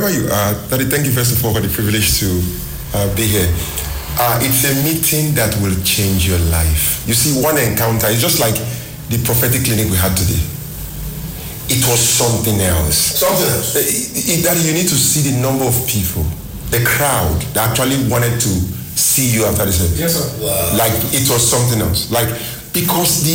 wherever you are, Daddy, thank you first of all for the privilege to be here. It's a meeting that will change your life. You see, one encounter is just like the prophetic clinic we had today. It was something else. Something else. Daddy, you need to see the number of people, the crowd that actually wanted to see you after the service. Yes, sir. Wow. Like, it was something else. Like, because the